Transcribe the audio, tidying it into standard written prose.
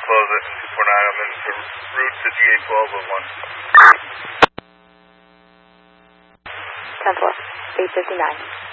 close it. 249, I'm in route to GA1201. 10-4, 859.